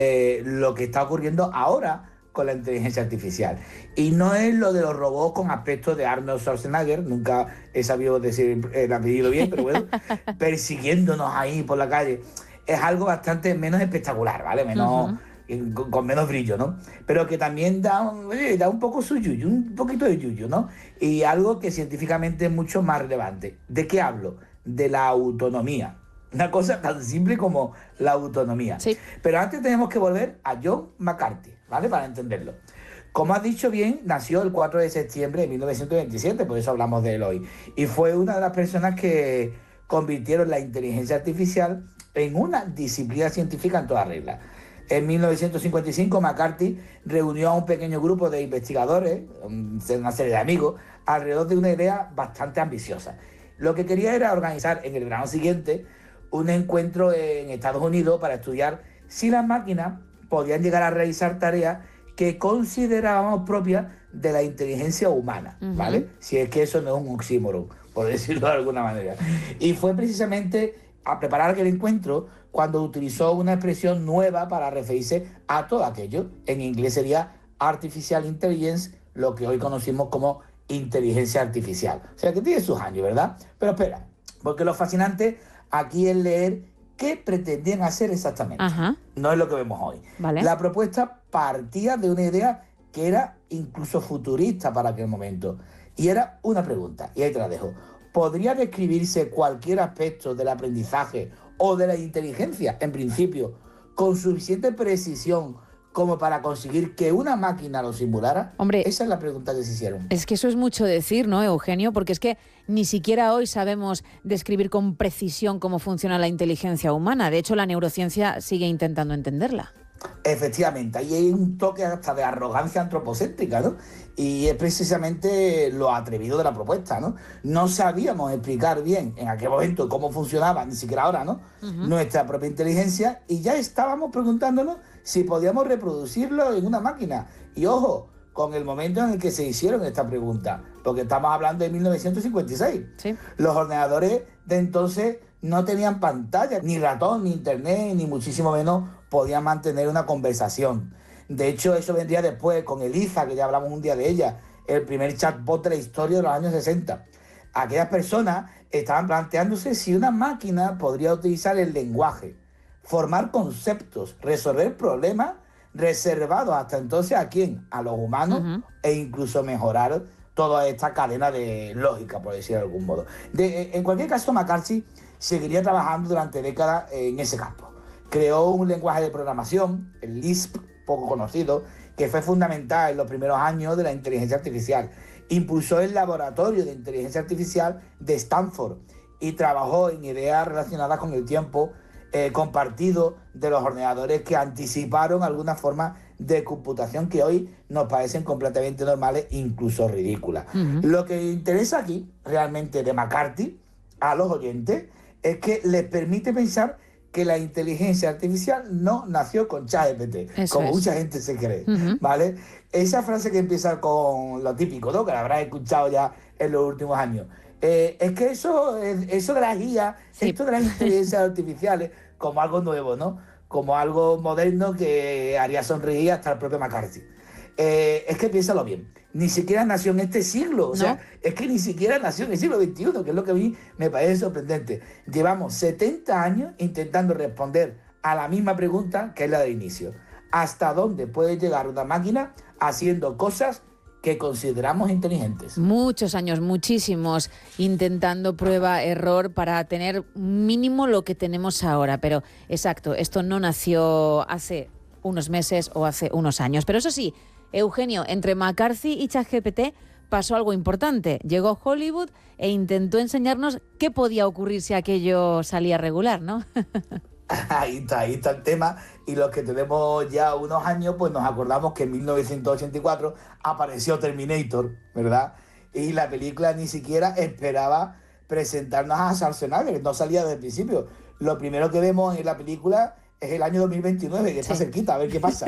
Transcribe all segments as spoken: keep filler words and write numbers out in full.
eh, lo que está ocurriendo ahora con la inteligencia artificial. Y no es lo de los robots con aspecto de Arnold Schwarzenegger, nunca he sabido decir el apellido bien, pero bueno, persiguiéndonos ahí por la calle. Es algo bastante menos espectacular, ¿vale? Menos, Ujú. con, con menos brillo, ¿no? Pero que también da, un- eh, da un poco su yuyu, un poquito de yuyu, ¿no? Y algo que científicamente es mucho más relevante. ¿De qué hablo? De la autonomía. Una cosa tan simple como la autonomía. Sí. Pero antes tenemos que volver a John McCarthy, ¿vale? Para entenderlo. Como has dicho bien, nació el cuatro de septiembre de mil novecientos veintisiete, por eso hablamos de él hoy. Y fue una de las personas que convirtieron la inteligencia artificial en una disciplina científica en toda regla. En mil novecientos cincuenta y cinco, McCarthy reunió a un pequeño grupo de investigadores, una serie de amigos, alrededor de una idea bastante ambiciosa. Lo que quería era organizar en el verano siguiente un encuentro en Estados Unidos para estudiar si las máquinas podían llegar a realizar tareas que considerábamos propias de la inteligencia humana, Ujú. ¿vale? Si es que eso no es un oxímoron, por decirlo de alguna manera. Y fue precisamente a preparar aquel encuentro cuando utilizó una expresión nueva para referirse a todo aquello. En inglés sería Artificial Intelligence, lo que hoy conocimos como inteligencia artificial. O sea que tiene sus años, ¿verdad? Pero espera, porque lo fascinante aquí es leer qué pretendían hacer exactamente. Ajá. No es lo que vemos hoy. Vale. La propuesta partía de una idea que era incluso futurista para aquel momento. Y era una pregunta, y ahí te la dejo. ¿Podría describirse cualquier aspecto del aprendizaje o de la inteligencia, en principio, con suficiente precisión como para conseguir que una máquina lo simulara? Hombre, Esa es la pregunta que se hicieron. es que eso es mucho decir, ¿no, Eugenio? Porque es que ni siquiera hoy sabemos describir con precisión cómo funciona la inteligencia humana. De hecho, la neurociencia sigue intentando entenderla. Efectivamente, ahí hay un toque hasta de arrogancia antropocéntrica, ¿no? Y es precisamente lo atrevido de la propuesta, ¿no? No sabíamos explicar bien en aquel momento cómo funcionaba, ni siquiera ahora, ¿no? Ujú. Nuestra propia inteligencia, y ya estábamos preguntándonos si podíamos reproducirlo en una máquina. Y ojo, con el momento en el que se hicieron esta pregunta, porque estamos hablando de mil novecientos cincuenta y seis. Sí. Los ordenadores de entonces no tenían pantalla, ni ratón, ni internet, ni muchísimo menos podían mantener una conversación. De hecho, eso vendría después con Eliza, que ya hablamos un día de ella, el primer chatbot de la historia de los años sesenta. Aquellas personas estaban planteándose si una máquina podría utilizar el lenguaje, formar conceptos, resolver problemas reservados hasta entonces a quién, a los humanos, Ujú. e incluso mejorar toda esta cadena de lógica, por decirlo de algún modo. De, en cualquier caso, McCarthy seguiría trabajando durante décadas en ese campo. Creó un lenguaje de programación, el Lisp, poco conocido, que fue fundamental en los primeros años de la inteligencia artificial. Impulsó el laboratorio de inteligencia artificial de Stanford y trabajó en ideas relacionadas con el tiempo eh, compartido de los ordenadores que anticiparon algunas formas de computación que hoy nos parecen completamente normales, incluso ridículas. Ujú. Lo que interesa aquí realmente de McCarthy a los oyentes es que les permite pensar que la inteligencia artificial no nació con ChatGPT, Eso como es. mucha gente se cree, Ujú. ¿vale? Esa frase que empieza con lo típico, ¿no? Que la habrás escuchado ya en los últimos años. Eh, es que eso, eso de las I A, Sí. esto de las inteligencias artificiales, como algo nuevo, ¿no? Como algo moderno que haría sonreír hasta el propio McCarthy. Eh, es que piénsalo bien, ni siquiera nació en este siglo, o sea, No. es que ni siquiera nació en el siglo veintiuno, que es lo que a mí me parece sorprendente. Llevamos setenta años intentando responder a la misma pregunta que es la del inicio. ¿Hasta dónde puede llegar una máquina haciendo cosas que consideramos inteligentes? Muchos años, muchísimos, intentando prueba, error para tener mínimo lo que tenemos ahora. Pero exacto, esto no nació hace unos meses o hace unos años. Pero eso sí, Eugenio, entre McCarthy y ChatGPT pasó algo importante. Llegó Hollywood e intentó enseñarnos qué podía ocurrir si aquello salía regular, ¿no? Ahí está, ahí está el tema. Y los que tenemos ya unos años, pues nos acordamos que en mil novecientos ochenta y cuatro apareció Terminator, ¿verdad? Y la película ni siquiera esperaba presentarnos a Schwarzenegger, no salía desde el principio. Lo primero que vemos en la película es el año dos mil veintinueve, que está Sí. cerquita, a ver qué pasa.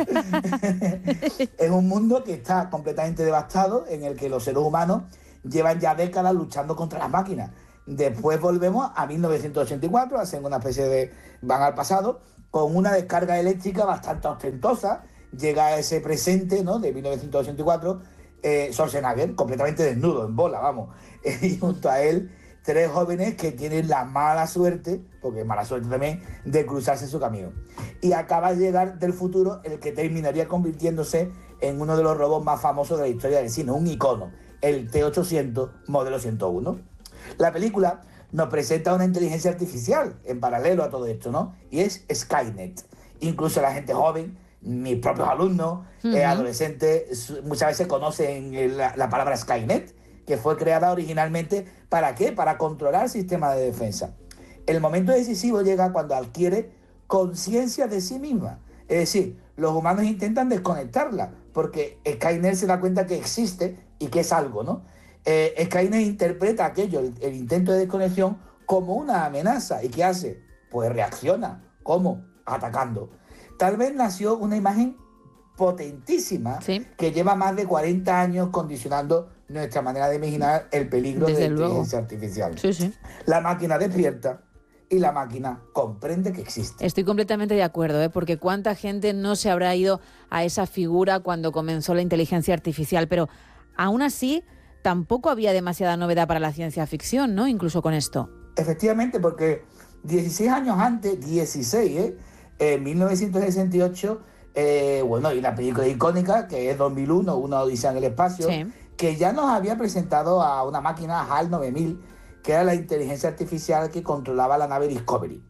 Es un mundo que está completamente devastado, en el que los seres humanos llevan ya décadas luchando contra las máquinas. Después volvemos a mil novecientos ochenta y cuatro, hacen una especie de... van al pasado con una descarga eléctrica bastante ostentosa, llega a ese presente, ¿no?, de mil novecientos ochenta y cuatro, eh, Schwarzenegger, completamente desnudo, en bola, vamos. Y junto a él, tres jóvenes que tienen la mala suerte, porque es mala suerte también, de cruzarse su camino. Y acaba de llegar del futuro el que terminaría convirtiéndose en uno de los robots más famosos de la historia del cine, un icono, el T ochocientos modelo ciento uno. La película nos presenta una inteligencia artificial en paralelo a todo esto, ¿no? Y es Skynet. Incluso la gente joven, mis propios alumnos, uh-huh. eh, adolescentes, muchas veces conocen la, la palabra Skynet, que fue creada originalmente, ¿para qué? Para controlar el sistema de defensa. El momento decisivo llega cuando adquiere conciencia de sí misma. Es decir, los humanos intentan desconectarla, porque Skynet se da cuenta que existe y que es algo, ¿no? Eh, Skynet interpreta aquello, el, el intento de desconexión, como una amenaza. ¿Y qué hace? Pues reacciona. ¿Cómo? Atacando. Tal vez nació una imagen potentísima, ¿sí?, que lleva más de cuarenta años condicionando nuestra manera de imaginar el peligro Desde de la inteligencia artificial. Sí, sí. La máquina despierta y la máquina comprende que existe. Estoy completamente de acuerdo, ¿eh? Porque cuánta gente no se habrá ido a esa figura cuando comenzó la inteligencia artificial, pero aún así tampoco había demasiada novedad para la ciencia ficción, ¿no? Incluso con esto. Efectivamente, porque dieciséis años antes, dieciséis, ¿eh? En mil novecientos sesenta y ocho, eh, bueno, hay una película icónica que es dos mil uno, Una odisea en el espacio, sí, que ya nos había presentado a una máquina HAL nueve mil, que era la inteligencia artificial que controlaba la nave Discovery.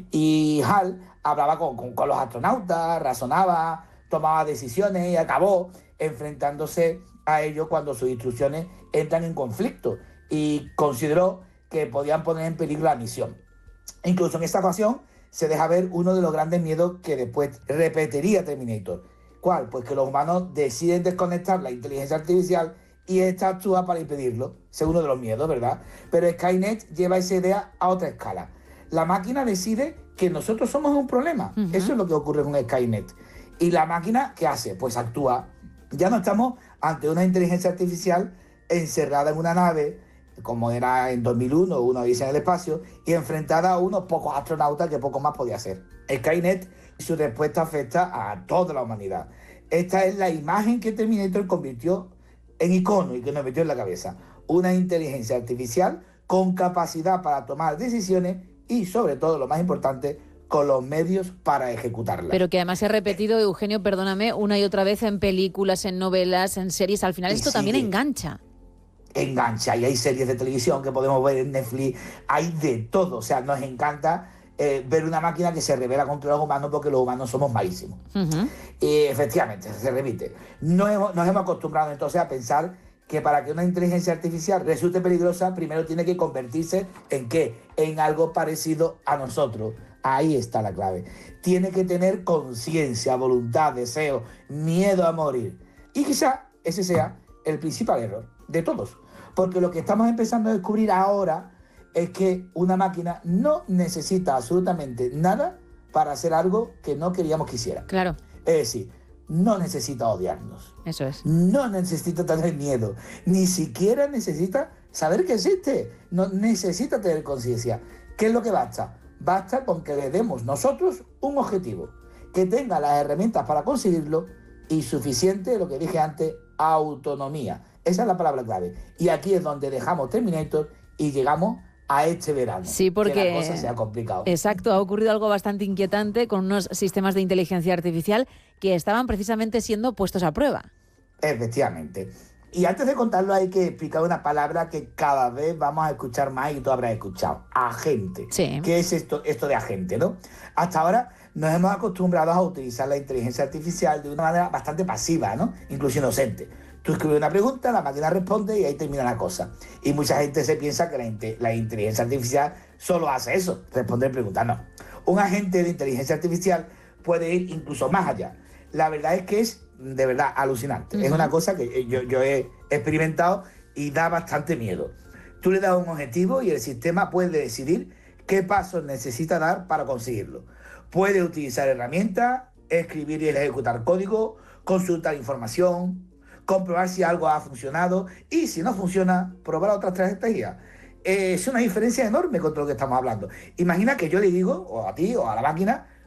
Y HAL hablaba con, con, con los astronautas, razonaba, tomaba decisiones y acabó enfrentándose a ellos cuando sus instrucciones entran en conflicto, y consideró que podían poner en peligro la misión. Incluso en esta ocasión se deja ver uno de los grandes miedos que después repetiría Terminator. ¿Cuál? Pues que los humanos deciden desconectar la inteligencia artificial y esta actúa para impedirlo. Ese es uno de los miedos, ¿verdad? Pero Skynet lleva esa idea a otra escala. La máquina decide que nosotros somos un problema. Uh-huh. Eso es lo que ocurre con Skynet. ¿Y la máquina qué hace? Pues actúa. Ya no estamos ante una inteligencia artificial encerrada en una nave, como era en dos mil uno, Una odisea en el espacio, y enfrentada a unos pocos astronautas que poco más podía hacer. Skynet, su respuesta afecta a toda la humanidad. Esta es la imagen que Terminator convirtió en icono y que nos metió en la cabeza. Una inteligencia artificial con capacidad para tomar decisiones y, sobre todo, lo más importante, con los medios para ejecutarla. Pero que además se ha repetido, Eugenio, perdóname, una y otra vez en películas, en novelas, en series. Al final y esto sigue. También engancha. Engancha, y hay series de televisión que podemos ver en Netflix, hay de todo. O sea, nos encanta eh, ver una máquina que se revela contra los humanos, porque los humanos somos malísimos. Uh-huh. Y efectivamente, se repite. No hemos, nos hemos acostumbrado entonces a pensar que para que una inteligencia artificial resulte peligrosa, primero tiene que convertirse en ¿qué? En algo parecido a nosotros. Ahí está la clave. Tiene que tener conciencia, voluntad, deseo, miedo a morir. Y quizá ese sea el principal error de todos. Porque lo que estamos empezando a descubrir ahora es que una máquina no necesita absolutamente nada para hacer algo que no queríamos que hiciera. Claro. Es decir, no necesita odiarnos. Eso es. No necesita tener miedo. Ni siquiera necesita saber que existe. No necesita tener conciencia. ¿Qué es lo que basta? Basta con que le demos nosotros un objetivo, que tenga las herramientas para conseguirlo y suficiente, lo que dije antes, autonomía. Esa es la palabra clave. Y aquí es donde dejamos Terminator y llegamos a este verano. Sí, porque que la cosa se ha complicado. Exacto, ha ocurrido algo bastante inquietante con unos sistemas de inteligencia artificial que estaban precisamente siendo puestos a prueba. Efectivamente. Y antes de contarlo hay que explicar una palabra que cada vez vamos a escuchar más y tú habrás escuchado. Agente. Sí. ¿Qué es esto, esto de agente, no? Hasta ahora nos hemos acostumbrado a utilizar la inteligencia artificial de una manera bastante pasiva, ¿no? Incluso inocente. Tú escribes una pregunta, la máquina responde y ahí termina la cosa. Y mucha gente se piensa que la, inte- la inteligencia artificial solo hace eso, responder preguntas. No. Un agente de inteligencia artificial puede ir incluso más allá. La verdad es que es de verdad alucinante. Uh-huh. Es una cosa que yo, yo he experimentado y da bastante miedo. Tú le das un objetivo y el sistema puede decidir qué pasos necesita dar para conseguirlo. Puede utilizar herramientas, escribir y ejecutar código, consultar información, comprobar si algo ha funcionado y, si no funciona, probar otras estrategias. Eh, es una diferencia enorme contra lo que estamos hablando. Imagina que yo le digo, o a ti o a la máquina,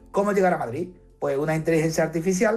¿Cómo llegar a Madrid? Pues una inteligencia artificial